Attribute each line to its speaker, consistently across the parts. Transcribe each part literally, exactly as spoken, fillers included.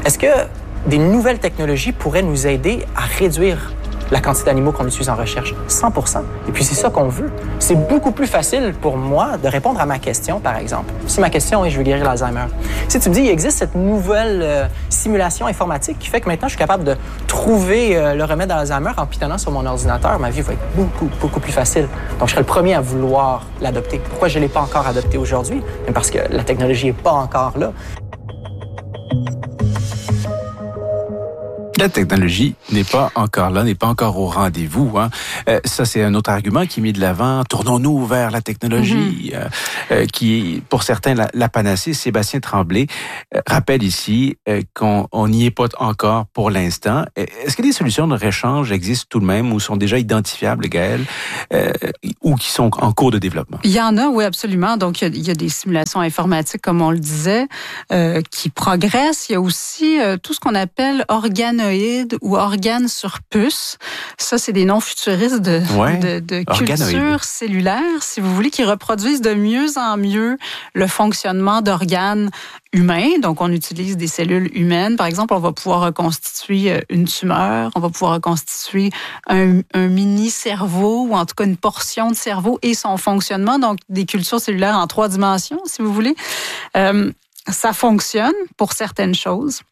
Speaker 1: est-ce que des nouvelles technologies pourraient nous aider à réduire la quantité d'animaux qu'on utilise en recherche? cent pour cent. Et puis, c'est ça qu'on veut. C'est beaucoup plus facile pour moi de répondre à ma question, par exemple. Si ma question est « je veux guérir l'Alzheimer », si tu me dis « il existe cette nouvelle euh, simulation informatique qui fait que maintenant, je suis capable de trouver euh, le remède à l'Alzheimer en pitonnant sur mon ordinateur, ma vie va être beaucoup, beaucoup plus facile. » Donc, je serai le premier à vouloir l'adopter. Pourquoi je ne l'ai pas encore adopté aujourd'hui? Parce que la technologie n'est pas encore là.
Speaker 2: La technologie n'est pas encore là, n'est pas encore au rendez-vous. Hein. Euh, ça, c'est un autre argument qui est mis de l'avant. Tournons-nous vers la technologie, mm-hmm. euh, euh, qui est, pour certains, la, la panacée. Sébastien Tremblay euh, rappelle ici euh, qu'on n'y est pas encore pour l'instant. Est-ce que des solutions de réchange existent tout de même ou sont déjà identifiables, Gaëlle, euh, ou qui sont en cours de développement?
Speaker 3: Il y en a, oui, absolument. Donc, il y a, il y a des simulations informatiques, comme on le disait, euh, qui progressent. Il y a aussi euh, tout ce qu'on appelle organoïdes ou organes sur puce. Ça, c'est des noms futuristes de, ouais, de, de culture cellulaire, si vous voulez, qui reproduisent de mieux en mieux le fonctionnement d'organes humains. Donc, on utilise des cellules humaines. Par exemple, on va pouvoir reconstituer une tumeur, on va pouvoir reconstituer un, un mini-cerveau ou en tout cas une portion de cerveau et son fonctionnement. Donc, des cultures cellulaires en trois dimensions, si vous voulez. Euh, ça fonctionne pour certaines choses.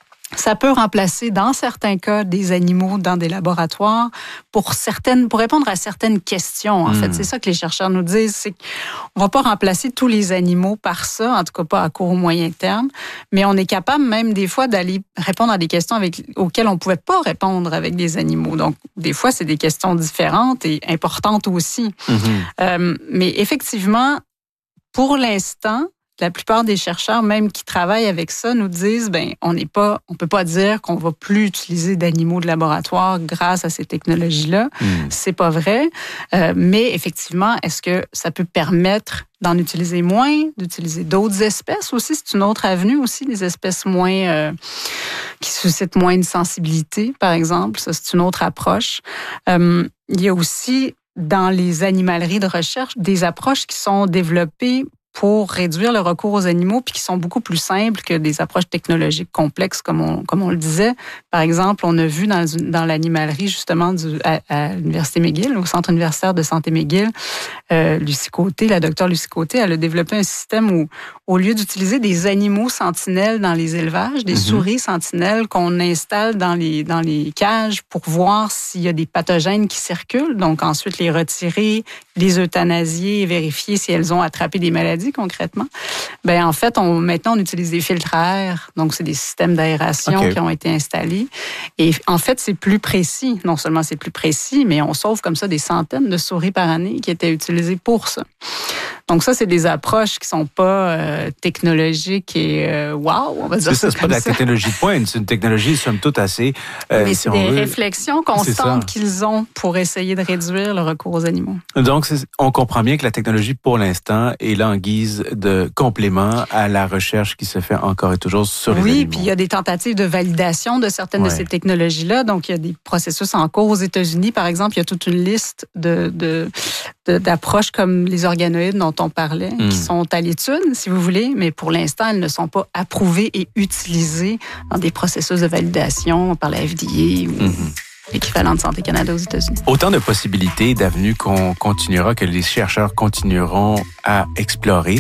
Speaker 3: Ça peut remplacer, dans certains cas, des animaux dans des laboratoires pour certaines, pour répondre à certaines questions. En mmh. fait, c'est ça que les chercheurs nous disent, c'est qu'on va pas remplacer tous les animaux par ça, en tout cas pas à court ou moyen terme, mais on est capable même des fois d'aller répondre à des questions avec, auxquelles on pouvait pas répondre avec des animaux. Donc, des fois, c'est des questions différentes et importantes aussi. Mmh. Euh, mais effectivement, pour l'instant, la plupart des chercheurs, même qui travaillent avec ça, nous disent, ben, on n'est pas, on peut pas dire qu'on va plus utiliser d'animaux de laboratoire grâce à ces technologies-là. Mm. C'est pas vrai. Euh, mais effectivement, est-ce que ça peut permettre d'en utiliser moins, d'utiliser d'autres espèces aussi? C'est une autre avenue aussi, des espèces moins, euh, qui suscitent moins de sensibilité, par exemple. Ça, c'est une autre approche. Euh, il y a aussi, dans les animaleries de recherche, des approches qui sont développées pour réduire le recours aux animaux, puis qui sont beaucoup plus simples que des approches technologiques complexes, comme on, comme on le disait. Par exemple, on a vu dans, dans l'animalerie, justement, du, à, à l'Université McGill, au Centre universitaire de santé McGill, euh, Lucie Côté, la docteure Lucie Côté, elle a développé un système où, au lieu d'utiliser des animaux sentinelles dans les élevages, des mm-hmm. souris sentinelles qu'on installe dans les, dans les cages pour voir s'il y a des pathogènes qui circulent, donc ensuite les retirer, les euthanasier et vérifier si elles ont attrapé des maladies concrètement. Ben en fait, on, maintenant, on utilise des filtres à air. Donc, c'est des systèmes d'aération okay. qui ont été installés. Et en fait, c'est plus précis. Non seulement c'est plus précis, mais on sauve comme ça des centaines de souris par année qui étaient utilisées pour ça. Donc ça, c'est des approches qui sont pas euh, technologiques et euh, wow, on va dire.
Speaker 2: C'est ça, c'est pas de la
Speaker 3: ça.
Speaker 2: technologie de pointe, c'est une technologie, somme toute, assez...
Speaker 3: Euh, Mais c'est si des veut, réflexions constantes qu'ils ont pour essayer de réduire le recours aux animaux.
Speaker 2: Donc, c'est, on comprend bien que la technologie, pour l'instant, est là en guise de complément à la recherche qui se fait encore et toujours sur les
Speaker 3: oui,
Speaker 2: animaux.
Speaker 3: Oui, puis il y a des tentatives de validation de certaines ouais. de ces technologies-là. Donc, il y a des processus en cours aux États-Unis. Par exemple, il y a toute une liste de, de, de, d'approches comme les organoïdes dont on parlait, mmh. qui sont à l'étude, si vous voulez, mais pour l'instant, elles ne sont pas approuvées et utilisées dans des processus de validation par la F D A ou mmh. l'équivalent de Santé Canada aux États-Unis.
Speaker 2: Autant de possibilités, d'avenues qu'on continuera, que les chercheurs continueront à explorer.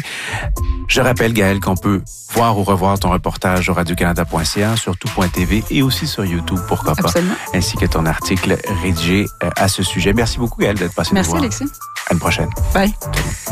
Speaker 2: Je rappelle, Gaëlle, qu'on peut voir ou revoir ton reportage au radio canada point c a, sur tout point t v et aussi sur YouTube, pourquoi
Speaker 3: Absolument.
Speaker 2: pas, ainsi que ton article rédigé à ce sujet. Merci beaucoup, Gaëlle, d'être passée nous voir.
Speaker 3: Merci, Alexis.
Speaker 2: À une prochaine.
Speaker 3: Bye.